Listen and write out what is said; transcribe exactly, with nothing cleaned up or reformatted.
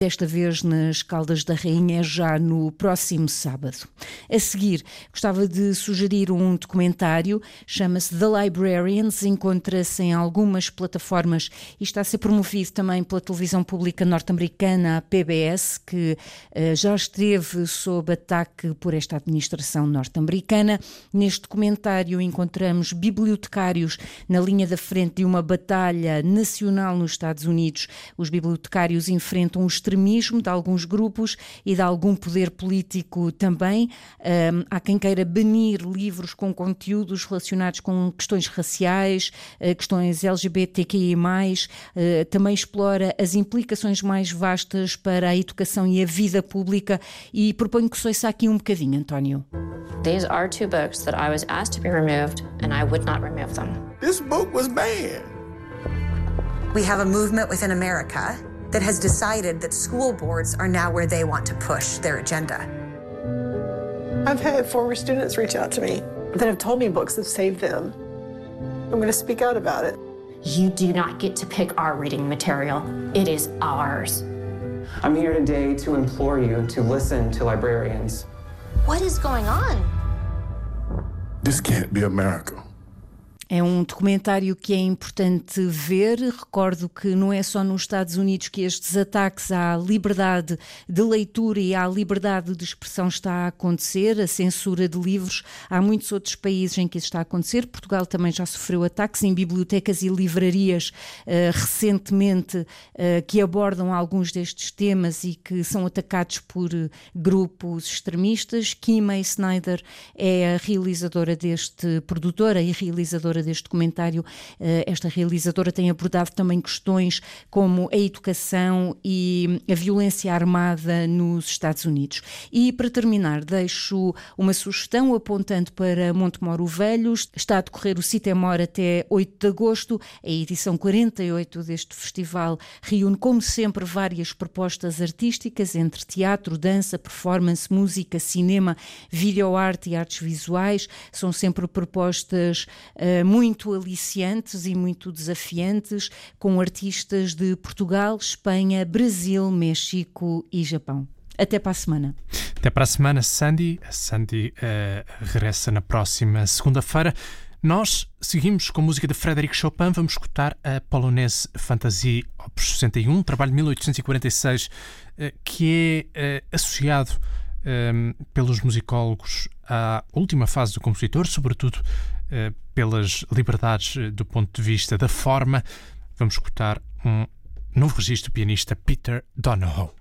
desta vez nas Caldas da Rainha, já no próximo sábado. A seguir, gostava de sugerir um documentário, chama-se The Librarians, encontra-se em algumas plataformas e está a ser promovido também pela televisão pública norte-americana, a P B S, que uh, já esteve sob ataque por esta administração norte-americana. Neste documentário encontramos bibliotecários na linha da frente de uma batalha nacional nos Estados Unidos. Os bibliotecários enfrentam o extremismo de alguns grupos e de algum poder político também. Um, há quem queira banir livros com conteúdos relacionados com questões raciais, uh, questões L G B T Q I mais, uh, também explora as implicações mais vastas para a educação e a vida pública e proponho que ouça aqui um bocadinho, António. These are two books that I was asked to be removed and I would not remove them. This book was banned. We have a movement within America that has decided that school boards are now where they want to push their agenda. I've had former students reach out to me that have told me books have saved them. I'm going to speak out about it. You do not get to pick our reading material. It is ours. I'm here today to implore you to listen to librarians. What is going on? This can't be America. É um documentário que é importante ver. Recordo que não é só nos Estados Unidos que estes ataques à liberdade de leitura e à liberdade de expressão está a acontecer, a censura de livros. Há muitos outros países em que isso está a acontecer. Portugal também já sofreu ataques em bibliotecas e livrarias uh, recentemente uh, que abordam alguns destes temas e que são atacados por uh, grupos extremistas. Kimei Snyder é a realizadora deste, produtora e realizadora deste documentário. Esta realizadora tem abordado também questões como a educação e a violência armada nos Estados Unidos. E para terminar, deixo uma sugestão apontando para Montemoro Velho. Está a decorrer o Citemor até oito de agosto. A edição quarenta e oito deste festival reúne, como sempre, várias propostas artísticas entre teatro, dança, performance, música, cinema, videoarte e artes visuais. São sempre propostas uh, muito aliciantes e muito desafiantes, com artistas de Portugal, Espanha, Brasil, México e Japão. Até para a semana. Até para a semana, Sandy. A Sandy uh, regressa na próxima segunda-feira. Nós seguimos com a música de Frédéric Chopin. Vamos escutar a Polonaise Fantasie Opus sessenta e um, trabalho de mil oitocentos e quarenta e seis, uh, que é uh, associado um, pelos musicólogos à última fase do compositor, sobretudo uh, pelas liberdades uh, do ponto de vista da forma. Vamos escutar um novo registro do pianista Peter Donohoe.